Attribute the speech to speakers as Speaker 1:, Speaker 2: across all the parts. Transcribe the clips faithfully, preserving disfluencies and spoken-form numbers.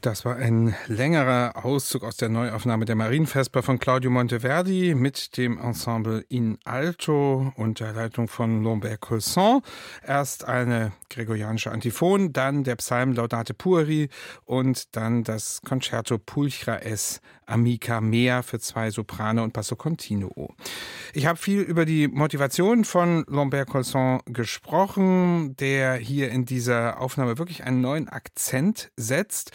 Speaker 1: Das war ein längerer Auszug aus der Neuaufnahme der Marienvesper von Claudio Monteverdi mit dem Ensemble in Alto unter Leitung von Lambert-Colson. Erst eine gregorianische Antiphon, dann der Psalm Laudate Pueri und dann das Concerto Pulchra es Amica Mea für zwei Soprane und Basso Continuo. Ich habe viel über die Motivation von Lambert-Colson gesprochen, der hier in dieser Aufnahme wirklich einen neuen Akzent setzt.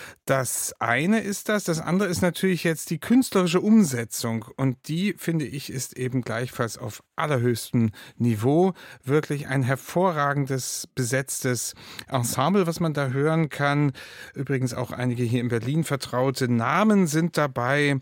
Speaker 1: Das eine ist das, das andere ist natürlich jetzt die künstlerische Umsetzung und die, finde ich, ist eben gleichfalls auf allerhöchstem Niveau. Wirklich ein hervorragendes, besetztes Ensemble, was man da hören kann. Übrigens auch einige hier in Berlin vertraute Namen sind dabei.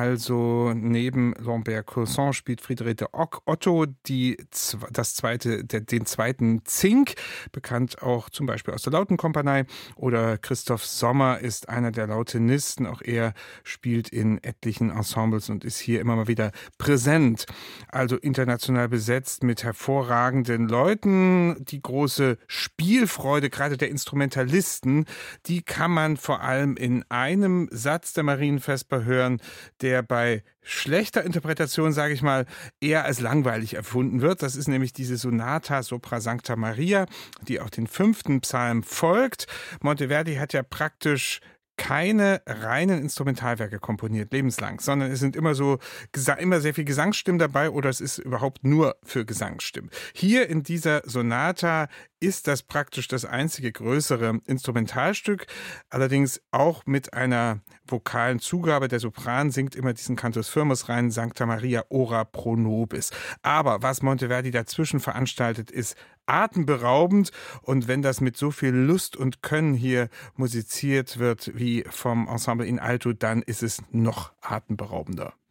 Speaker 1: Also neben Lambert-Colson spielt Friederike Otto die, das zweite, den zweiten Zink, bekannt auch zum Beispiel aus der Lautenkompanie, oder Christoph Sommer ist einer der Lautenisten, auch er spielt in etlichen Ensembles und ist hier immer mal wieder präsent. Also international besetzt mit hervorragenden Leuten. Die große Spielfreude, gerade der Instrumentalisten, die kann man vor allem in einem Satz der Marienvesper hören, der bei schlechter Interpretation, sage ich mal, eher als langweilig erfunden wird. Das ist nämlich diese Sonata Sopra Sancta Maria, die auch den fünften Psalm folgt. Monteverdi hat ja praktisch keine reinen Instrumentalwerke komponiert, lebenslang, sondern es sind immer so, immer sehr viel Gesangsstimmen dabei oder es ist überhaupt nur für Gesangsstimmen. Hier in dieser Sonata ist das praktisch das einzige größere Instrumentalstück, allerdings auch mit einer vokalen Zugabe. Der Sopran singt immer diesen Cantus Firmus rein, Sancta Maria ora pro nobis. Aber was Monteverdi dazwischen veranstaltet, ist atemberaubend, und wenn das mit so viel Lust und Können hier musiziert wird wie vom Ensemble in Alto, dann ist es noch atemberaubender.